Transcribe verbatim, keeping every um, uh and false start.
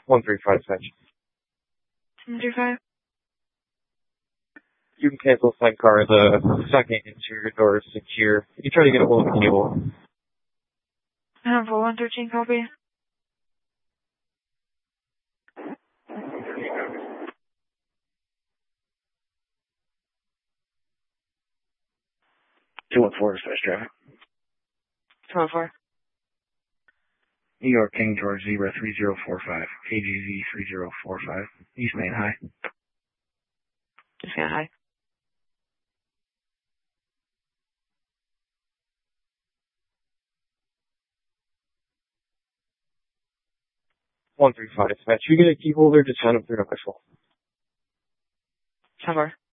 one three five dispatch. one three five. You can cancel flight car. The second interior door is secure. You try to get a hold of the cable. Number one thirteen, copy. two one four, dispatch traffic. two one four. New York King George Zebra three zero four five, K G Z three zero four five, East Main High. Just got high. one three five dispatch. You get a key holder, just send them through to my phone. ten four.